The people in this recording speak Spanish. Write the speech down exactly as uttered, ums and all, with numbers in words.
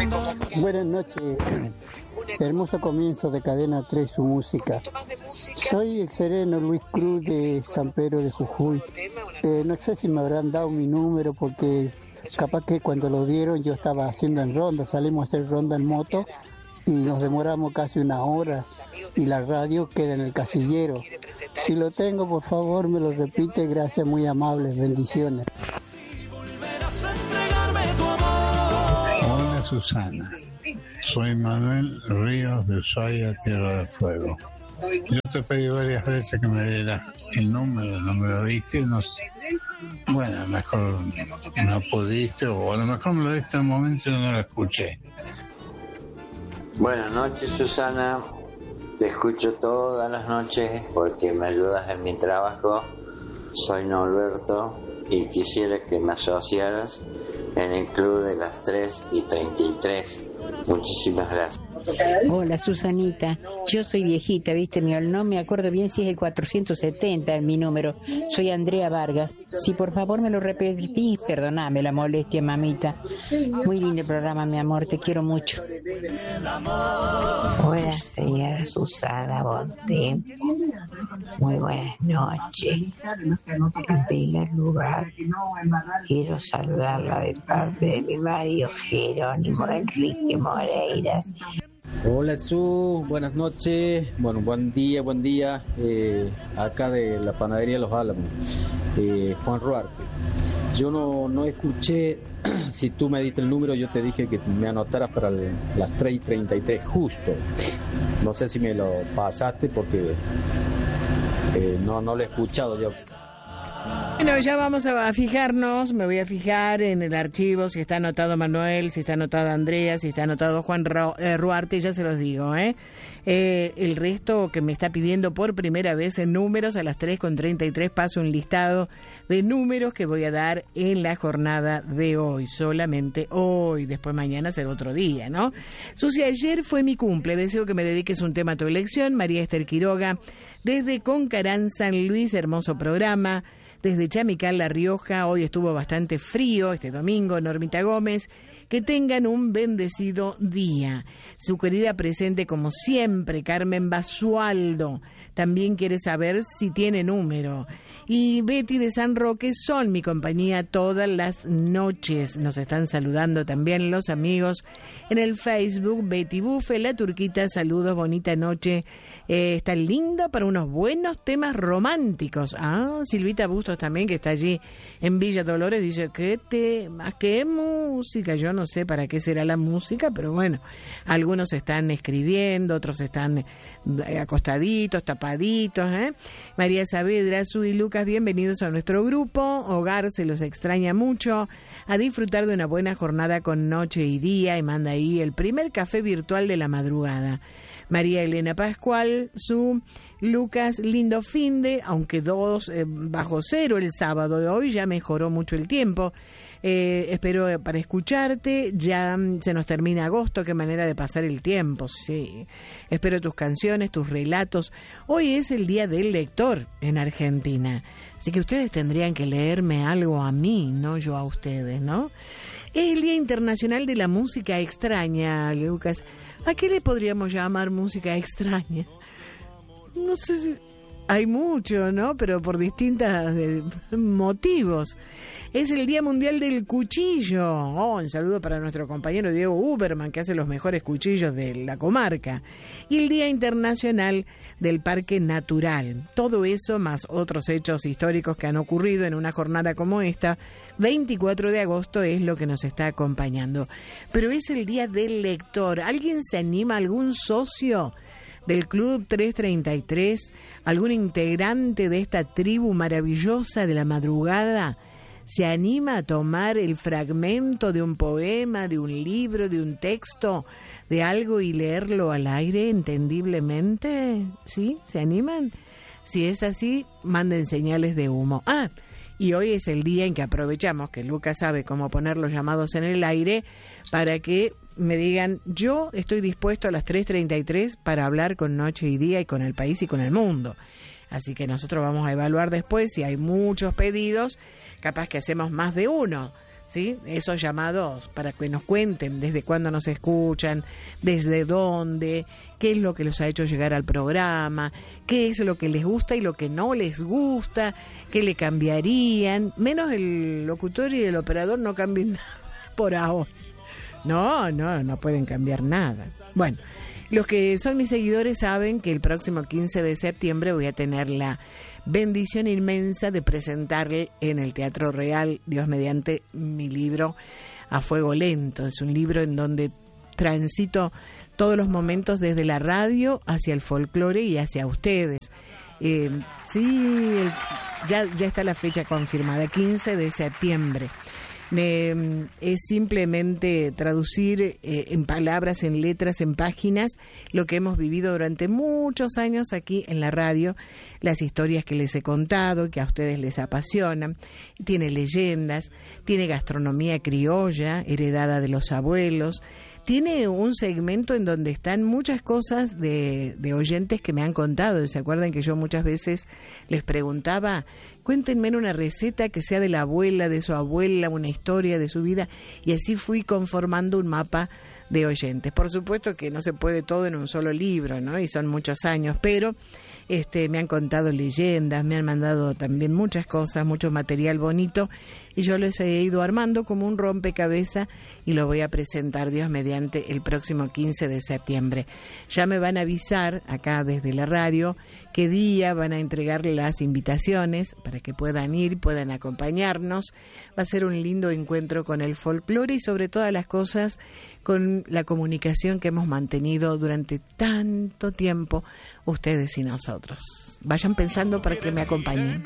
Buenas noches. Hermoso comienzo de Cadena tres, su música. Soy el sereno Luis Cruz de San Pedro de Jujuy. Eh, no sé si me habrán dado mi número porque capaz que cuando lo dieron yo estaba haciendo en ronda, salimos a hacer ronda en moto y nos demoramos casi una hora y la radio queda en el casillero. Si lo tengo, por favor, me lo repite. Gracias, muy amables. Bendiciones. Hola Susana, soy Manuel Ríos de Ushuaia, Tierra del Fuego. Yo te pedí varias veces que me dieras el número, no me lo diste, no sé. Bueno, a lo mejor no pudiste o a lo mejor me lo diste en un momento y no lo escuché. Buenas noches Susana, te escucho todas las noches porque me ayudas en mi trabajo. Soy Norberto y quisiera que me asociaras en el club de las tres y treinta y tres. Muchísimas gracias. Hola Susanita, yo soy viejita, viste, no me acuerdo bien si es el cuatrocientos setenta mi número. Soy Andrea Vargas. Si por favor me lo repetís, perdoname la molestia, mamita. Muy lindo programa, mi amor, te quiero mucho. Hola señora Susana Bonte, muy buenas noches. En primer lugar, quiero saludarla de parte de mi marido Jerónimo Enrique Moreira. Hola Su, buenas noches, bueno, buen día, buen día, eh, acá de la panadería Los Álamos, eh, Juan Ruarte. Yo no, no escuché, si tú me diste el número, yo te dije que me anotaras para el, las tres y treinta y tres justo. No sé si me lo pasaste porque eh, no, no lo he escuchado yo. Bueno, ya vamos a fijarnos, me voy a fijar en el archivo, si está anotado Manuel, si está anotado Andrea, si está anotado Juan Ru- eh, Ruarte, ya se los digo, ¿eh? ¿eh? El resto que me está pidiendo por primera vez en números, a las tres con treinta y tres paso un listado de números que voy a dar en la jornada de hoy, solamente hoy, después mañana será otro día, ¿no? Susi, ayer fue mi cumple, deseo que me dediques un tema a tu elección, María Esther Quiroga, desde Concarán, San Luis, hermoso programa. Desde Chamical, La Rioja, hoy estuvo bastante frío, este domingo, Normita Gómez. Que tengan un bendecido día. Su querida presente, como siempre, Carmen Basualdo, también quiere saber si tiene número. Y Betty de San Roque son mi compañía todas las noches. Nos están saludando también los amigos en el Facebook. Betty Bufe, La Turquita, saludos, bonita noche. Eh, está lindo para unos buenos temas románticos. Ah, Silvita Bustos también, que está allí en Villa Dolores, dice, ¿qué temas? ¿Qué música? Yo no sé para qué será la música, pero bueno, algunos están escribiendo, otros están acostaditos, tapaditos, ¿eh? María Saavedra, Su y Lucas, bienvenidos a nuestro grupo. Hogar se los extraña mucho. A disfrutar de una buena jornada con noche y día, y manda ahí el primer café virtual de la madrugada. María Elena Pascual, Su, Lucas, lindo finde, aunque dos eh, bajo cero el sábado de hoy, ya mejoró mucho el tiempo. Eh, espero para escucharte, ya se nos termina agosto, qué manera de pasar el tiempo, sí. Espero tus canciones, tus relatos. Hoy es el Día del Lector en Argentina, así que ustedes tendrían que leerme algo a mí, no yo a ustedes, ¿no? Es el Día Internacional de la Música Extraña, Lucas. ¿A qué le podríamos llamar música extraña? No sé si... Hay mucho, ¿no? Pero por distintos eh, motivos. Es el Día Mundial del Cuchillo. Oh, un saludo para nuestro compañero Diego Uberman, que hace los mejores cuchillos de la comarca. Y el Día Internacional del Parque Natural. Todo eso, más otros hechos históricos que han ocurrido en una jornada como esta, veinticuatro de agosto, es lo que nos está acompañando. Pero es el Día del Lector. ¿Alguien se anima, algún socio del Club trescientos treinta y tres, algún integrante de esta tribu maravillosa de la madrugada, se anima a tomar el fragmento de un poema, de un libro, de un texto, de algo y leerlo al aire entendiblemente? ¿Sí? ¿Se animan? Si es así, manden señales de humo. Ah, y hoy es el día en que aprovechamos que Lucas sabe cómo poner los llamados en el aire para que me digan, yo estoy dispuesto a las tres treinta y tres para hablar con Noche y Día y con el país y con el mundo. Así que nosotros vamos a evaluar después si hay muchos pedidos, capaz que hacemos más de uno ¿sí? Esos llamados para que nos cuenten desde cuándo nos escuchan, desde dónde, qué es lo que los ha hecho llegar al programa, qué es lo que les gusta y lo que no les gusta, qué le cambiarían, menos el locutor y el operador no cambien nada por ahora. No, no, no pueden cambiar nada. Bueno, los que son mis seguidores saben que el próximo quince de septiembre voy a tener la bendición inmensa de presentarle en el Teatro Real, Dios mediante, mi libro A Fuego Lento. Es un libro en donde transito todos los momentos desde la radio hacia el folclore y hacia ustedes. Eh, sí, el, ya, ya está la fecha confirmada, quince de septiembre. Eh, es simplemente traducir eh, en palabras, en letras, en páginas, lo que hemos vivido durante muchos años aquí en la radio, las historias que les he contado, que a ustedes les apasionan. Tiene leyendas, tiene gastronomía criolla, heredada de los abuelos. Tiene un segmento en donde están muchas cosas de, de oyentes que me han contado. ¿Se acuerdan que yo muchas veces les preguntaba, cuéntenme una receta que sea de la abuela, de su abuela, una historia de su vida? Y así fui conformando un mapa de oyentes. Por supuesto que no se puede todo en un solo libro, ¿no? Y son muchos años, pero este, me han contado leyendas, me han mandado también muchas cosas, mucho material bonito, y yo les he ido armando como un rompecabezas y lo voy a presentar, Dios mediante, el próximo quince de septiembre. Ya me van a avisar acá desde la radio qué día van a entregar las invitaciones para que puedan ir, puedan acompañarnos. Va a ser un lindo encuentro con el folclore y sobre todas las cosas con la comunicación que hemos mantenido durante tanto tiempo ustedes y nosotros. Vayan pensando para que me acompañen.